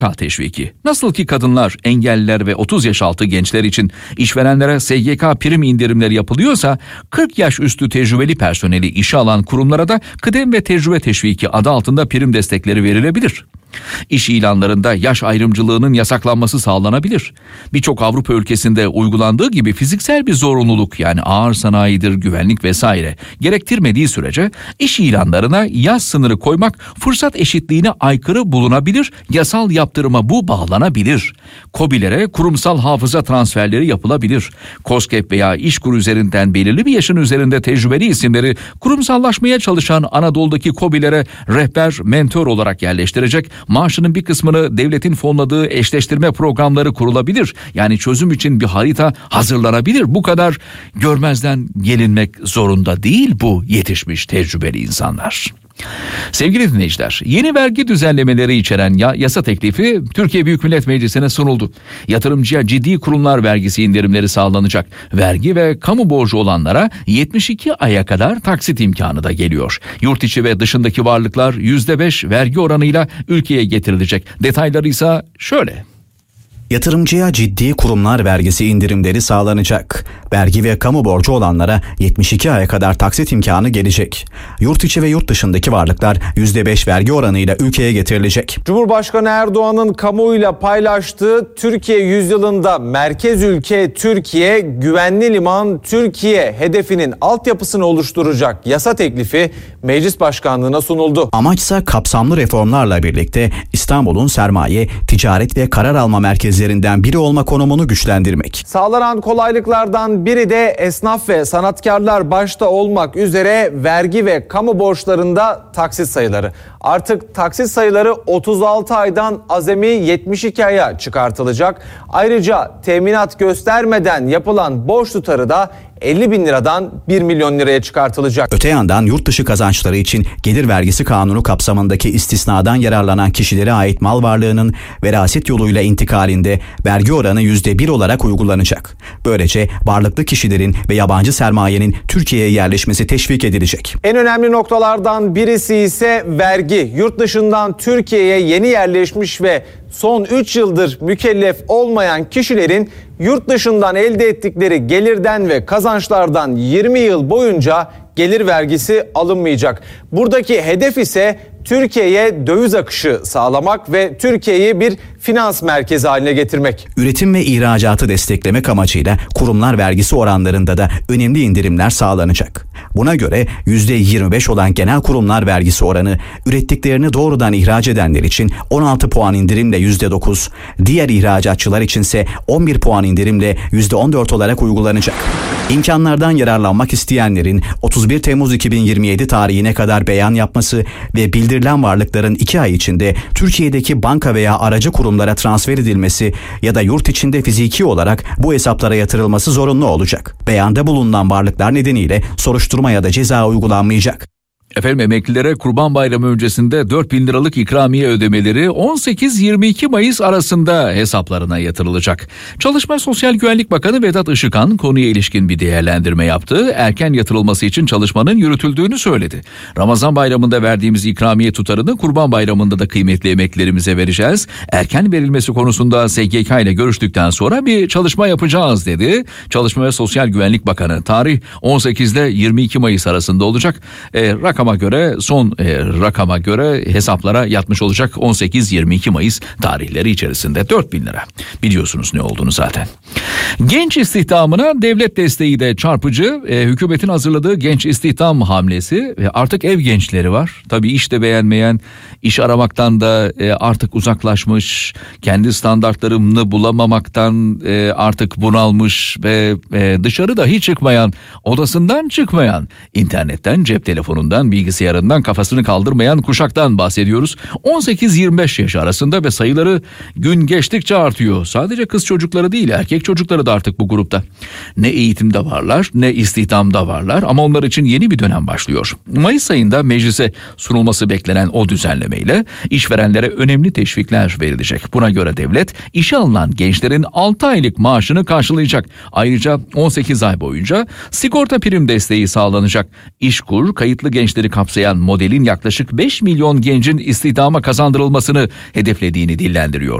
teşviki. Nasıl ki kadınlar, engelliler ve 30 yaş altı gençler için işverenlere SGK prim indirimleri yapılıyorsa, 40 yaş üstü tecrübeli personeli işe alan kurumlara da kıdem ve tecrübe teşviki adı altında prim destekleri verilebilir. İş ilanlarında yaş ayrımcılığının yasaklanması sağlanabilir. Birçok Avrupa ülkesinde uygulandığı gibi fiziksel bir zorunluluk, yani ağır sanayidir, güvenlik vesaire gerektirmediği sürece iş ilanlarına yaş sınırı koymak fırsat eşitliğine aykırı bulunabilir, yasal yaptırıma bu bağlanabilir. KOBİ'lere kurumsal hafıza transferleri yapılabilir. KOSGEB veya İşkur üzerinden belirli bir yaşın üzerinde tecrübeli isimleri kurumsallaşmaya çalışan Anadolu'daki KOBİ'lere rehber, mentor olarak yerleştirecek, maaşının bir kısmını devletin fonladığı eşleştirme programları kurulabilir. Yani çözüm için bir harita hazırlanabilir. Bu kadar görmezden gelinmek zorunda değil bu yetişmiş tecrübeli insanlar. Sevgili dinleyiciler, yeni vergi düzenlemeleri içeren yasa teklifi Türkiye Büyük Millet Meclisi'ne sunuldu. Yatırımcıya ciddi kurumlar vergisi indirimleri sağlanacak. Vergi ve kamu borcu olanlara 72 aya kadar taksit imkanı da geliyor. Yurt içi ve dışındaki varlıklar %5 vergi oranıyla ülkeye getirilecek. Detayları ise şöyle. Yatırımcıya ciddi kurumlar vergisi indirimleri sağlanacak. Vergi ve kamu borcu olanlara 72 aya kadar taksit imkanı gelecek. Yurt içi ve yurt dışındaki varlıklar %5 vergi oranıyla ülkeye getirilecek. Cumhurbaşkanı Erdoğan'ın kamuoyuyla paylaştığı Türkiye yüzyılında merkez ülke Türkiye, güvenli liman Türkiye hedefinin altyapısını oluşturacak yasa teklifi Meclis Başkanlığı'na sunuldu. Amaçsa kapsamlı reformlarla birlikte İstanbul'un sermaye, ticaret ve karar alma merkezlerinden biri olma konumunu güçlendirmek. Sağlanan kolaylıklardan biri de esnaf ve sanatkarlar başta olmak üzere vergi ve kamu borçlarında taksit sayıları. Artık taksit sayıları 36 aydan azami 72 aya çıkartılacak. Ayrıca teminat göstermeden yapılan borç tutarı da 50 bin liradan 1 milyon liraya çıkartılacak. Öte yandan yurt dışı kazançları için gelir vergisi kanunu kapsamındaki istisnadan yararlanan kişilere ait mal varlığının veraset yoluyla intikalinde vergi oranı %1 olarak uygulanacak. Böylece varlıklı kişilerin ve yabancı sermayenin Türkiye'ye yerleşmesi teşvik edilecek. En önemli noktalardan birisi ise vergi. Yurt dışından Türkiye'ye yeni yerleşmiş ve son 3 yıldır mükellef olmayan kişilerin yurt dışından elde ettikleri gelirden ve kazançlardan 20 yıl boyunca gelir vergisi alınmayacak. Buradaki hedef ise Türkiye'ye döviz akışı sağlamak ve Türkiye'yi bir finans merkezi haline getirmek. Üretim ve ihracatı desteklemek amacıyla kurumlar vergisi oranlarında da önemli indirimler sağlanacak. Buna göre %25 olan genel kurumlar vergisi oranı ürettiklerini doğrudan ihraç edenler için 16 puan indirimle %9, diğer ihracatçılar içinse 11 puan indirimle %14 olarak uygulanacak. İmkanlardan yararlanmak isteyenlerin 31 Temmuz 2027 tarihine kadar beyan yapması ve bildirilen varlıkların 2 ay içinde Türkiye'deki banka veya aracı kurumlara transfer edilmesi ya da yurt içinde fiziki olarak bu hesaplara yatırılması zorunlu olacak. Beyanda bulunan varlıklar nedeniyle soruşturma ya da ceza uygulanmayacak. Efendim, emeklilere Kurban Bayramı öncesinde 4.000 liralık ikramiye ödemeleri 18-22 Mayıs arasında hesaplarına yatırılacak. Çalışma Sosyal Güvenlik Bakanı Vedat Işıkhan konuya ilişkin bir değerlendirme yaptı. Erken yatırılması için çalışmanın yürütüldüğünü söyledi. Ramazan Bayramı'nda verdiğimiz ikramiye tutarını Kurban Bayramı'nda da kıymetli emeklilerimize vereceğiz. Erken verilmesi konusunda SGK ile görüştükten sonra bir çalışma yapacağız dedi. Çalışma ve Sosyal Güvenlik Bakanı. Tarih 18 ile 22 Mayıs arasında olacak. Rakama göre hesaplara yatmış olacak 18-22 Mayıs tarihleri içerisinde 4.000 lira. Biliyorsunuz ne olduğunu zaten. Genç istihdamına devlet desteği de çarpıcı. Hükümetin hazırladığı genç istihdam hamlesi ve artık ev gençleri var. Tabii iş de beğenmeyen, iş aramaktan da artık uzaklaşmış, kendi standartlarını bulamamaktan artık bunalmış ve dışarıda hiç çıkmayan, odasından çıkmayan, internetten, cep telefonundan, bilgisayarından kafasını kaldırmayan kuşaktan bahsediyoruz. 18-25 yaş arasında ve sayıları gün geçtikçe artıyor. Sadece kız çocukları değil, erkek çocukları da artık bu grupta. Ne eğitimde varlar, ne istihdamda varlar ama onlar için yeni bir dönem başlıyor. Mayıs ayında meclise sunulması beklenen o düzenlemeyle işverenlere önemli teşvikler verilecek. Buna göre devlet işe alınan gençlerin 6 aylık maaşını karşılayacak. Ayrıca 18 ay boyunca sigorta prim desteği sağlanacak. İşkur kayıtlı gençlerin gençleri kapsayan modelin yaklaşık 5 milyon gencin istihdama kazandırılmasını hedeflediğini dillendiriyor.